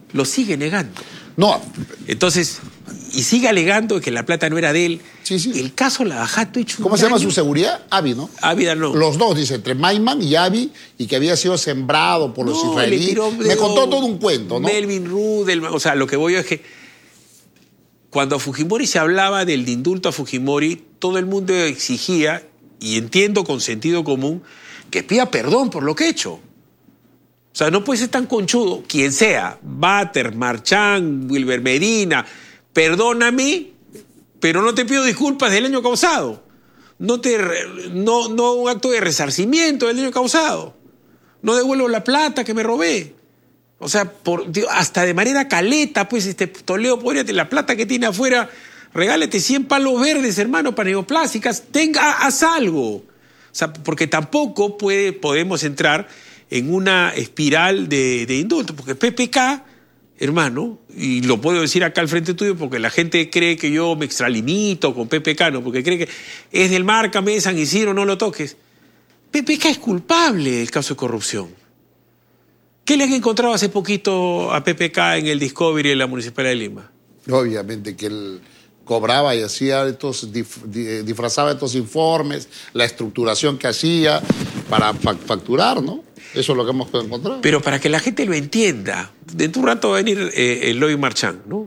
lo sigue negando. No. Entonces, y sigue alegando que la plata no era de él. Sí. El caso Lavajato hecho ¿Cómo se llama su seguridad? Avi, ¿no? Ávida no. Los dos, dice, entre Maiman y Avi, y que había sido sembrado por los israelíes. Me contó todo un cuento, ¿no? Melvin Rudel, o sea, lo que voy a es que cuando a Fujimori se hablaba del indulto a Fujimori, todo el mundo exigía, y entiendo con sentido común, que pida perdón por lo que ha hecho. O sea, no puede ser tan conchudo, quien sea, Bater, Marchán, Wilber Medina, perdóname, pero no te pido disculpas del daño causado. No un acto de resarcimiento del daño causado. No devuelvo la plata que me robé. O sea, hasta de manera caleta, pues, Toledo podría tener la plata que tiene afuera, regálate 100 palos verdes, hermano, para neoplásicas, haz algo. O sea, porque tampoco podemos entrar en una espiral de indulto, porque PPK, hermano, y lo puedo decir acá al frente tuyo porque la gente cree que yo me extralimito con PPK, ¿no? Porque cree que es del Márcame, de San Isidro, no lo toques. PPK es culpable del caso de corrupción. ¿Qué le han encontrado hace poquito a PPK en el Discovery de la Municipalidad de Lima? Obviamente que él cobraba y hacía disfrazaba estos informes, la estructuración que hacía para facturar, ¿no? Eso es lo que hemos encontrado. Pero para que la gente lo entienda, dentro de un rato va a venir Eloy Marchán, ¿no?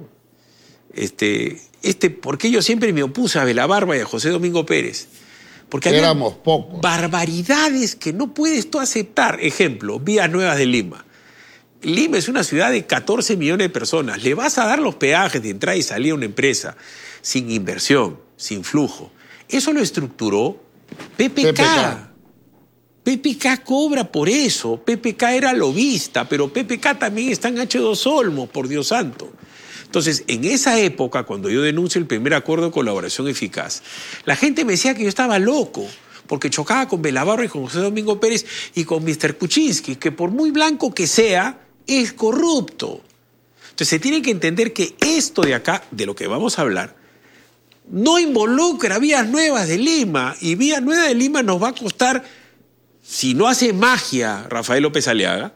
Porque yo siempre me opuse a Belabarba y a José Domingo Pérez. Porque éramos pocos. Barbaridades que no puedes tú aceptar. Ejemplo, Vías Nuevas de Lima. Lima es una ciudad de 14 millones de personas. Le vas a dar los peajes de entrada y salida a una empresa sin inversión, sin flujo. Eso lo estructuró PPK. PPK cobra por eso. PPK era lobista, pero PPK también está en H2 Olmos, por Dios santo. Entonces, en esa época, cuando yo denuncio el primer acuerdo de colaboración eficaz, la gente me decía que yo estaba loco, porque chocaba con Belabarba y con José Domingo Pérez y con Mr. Kuczynski, que por muy blanco que sea, es corrupto. Entonces, se tiene que entender que esto de acá, de lo que vamos a hablar, no involucra Vías Nuevas de Lima, y Vías Nuevas de Lima nos va a costar, si no hace magia Rafael López Aliaga,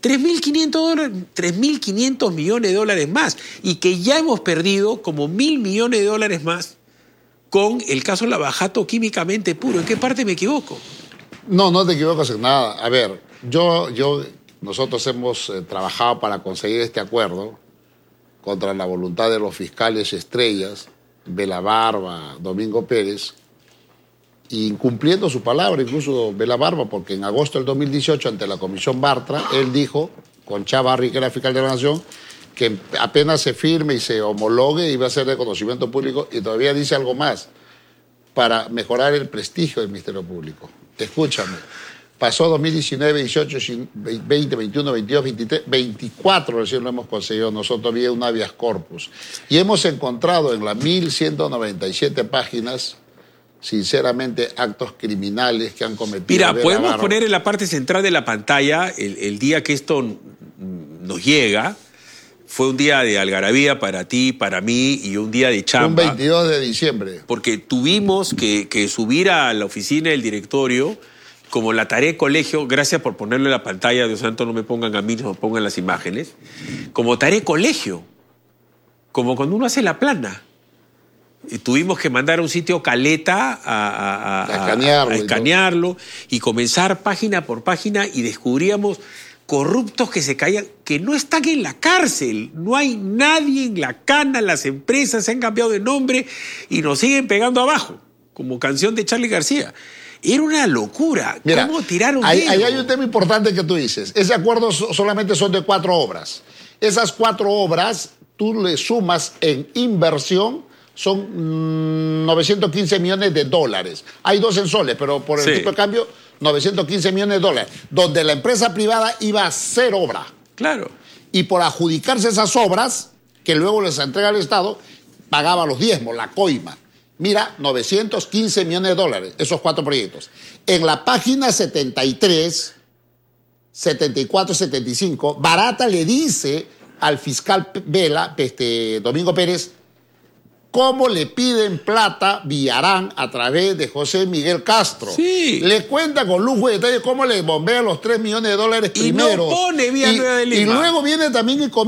$3.500 millones de dólares más, y que ya hemos perdido como $1.000 millones de dólares más con el caso Lavajato químicamente puro. ¿En qué parte me equivoco? No te equivocas en nada. A ver, nosotros hemos trabajado para conseguir este acuerdo contra la voluntad de los fiscales estrellas, Belabarba, Domingo Pérez, incumpliendo su palabra, incluso Belabarba, porque en agosto del 2018, ante la Comisión Bartra, él dijo, con Chavarri, que era fiscal de la Nación, que apenas se firme y se homologue iba a ser de conocimiento público, y todavía dice algo más, para mejorar el prestigio del Ministerio Público. Escúchame, pasó 2019, 18, 20, 21, 22, 23, 24 recién lo hemos conseguido nosotros vía un habeas corpus. Y hemos encontrado en las 1.197 páginas, sinceramente, actos criminales que han cometido. Mira, podemos poner en la parte central de la pantalla el día que esto nos llega. Fue un día de algarabía para ti, para mí, y un día de chamba. Un 22 de diciembre. Porque tuvimos que subir a la oficina del directorio como la tarea de colegio, gracias por ponerlo en la pantalla, Dios santo, no me pongan a mí, no me pongan las imágenes, como tarea de colegio, como cuando uno hace la plana. Y tuvimos que mandar a un sitio caleta a escanearlo y comenzar página por página, y descubríamos corruptos que se caían, que no están en la cárcel, no hay nadie en la cana, las empresas se han cambiado de nombre y nos siguen pegando abajo, como canción de Charly García. Era una locura. Mira, ¿cómo tiraron ahí hay un tema importante que tú dices. Ese acuerdo solamente son de 4 obras. Esas 4 obras, tú le sumas en inversión, son 915 millones de dólares. Hay 2 en soles, pero por el tipo de cambio, 915 millones de dólares. Donde la empresa privada iba a hacer obra. Claro. Y por adjudicarse esas obras, que luego les entrega al Estado, pagaba los diezmos, la coima. Mira, 915 millones de dólares, esos 4 proyectos. En la página 73, 74, 75, Barata le dice al fiscal Domingo Pérez, cómo le piden plata Villarán a través de José Miguel Castro. Sí. Le cuenta con lujo y detalle cómo le bombean los $3 millones primero. Y no pone Vía Nueva de Lima. Y luego viene también y